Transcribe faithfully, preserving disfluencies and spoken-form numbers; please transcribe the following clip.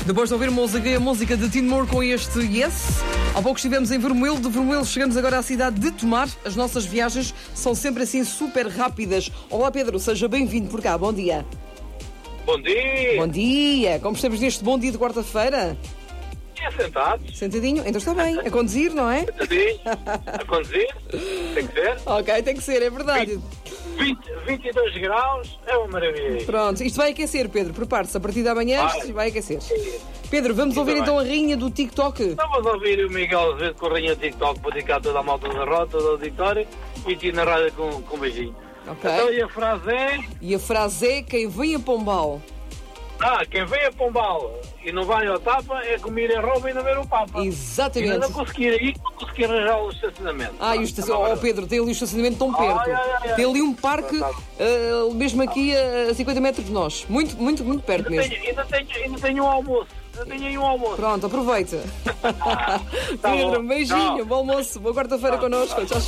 Depois de ouvir música, a música de Tim Moore com este Yes. Há pouco estivemos em Vermelho, de Vermelho chegamos agora à cidade de Tomar. As nossas viagens são sempre assim super rápidas. Olá Pedro, seja bem-vindo por cá, bom dia. Bom dia! Bom dia, como estamos neste bom dia de quarta-feira? É sentado. Sentadinho? Então está bem, a conduzir, não é? Sentadinho, a conduzir, tem que ser. Ok, tem que ser, é verdade. vinte, vinte e dois graus, é uma maravilha. Pronto, isto vai aquecer, Pedro, prepare-se, a partir de amanhã isto vai aquecer. Pedro, vamos ouvir então a rainha do TikTok. Então vamos ouvir o Miguel Azevedo com a rainha do TikTok para dedicar toda a malta da rota, da auditória e aqui na rádio com, com um beijinho. Ok. Então e a frase é... E a frase é: quem vem a Pombal. Ah, quem vem a Pombal e não vai ao tapa é comer a roupa e não ver o Papa. Exatamente. E ainda não consegui ir, não consegui arranjar o estacionamento. Ah, e o estacionamento. Oh, Pedro, tem ali o estacionamento tão perto. Ai, ai, ai, Tem ali um parque, uh, mesmo aqui a cinquenta metros de nós. Muito, muito, muito perto Ainda mesmo. tenho, ainda, tenho, ainda tenho um almoço. Ainda tenho aí um almoço. Pronto, aproveita. Tá Pedro, bom. um beijinho, Tchau. bom almoço, boa quarta-feira connosco. Tchau.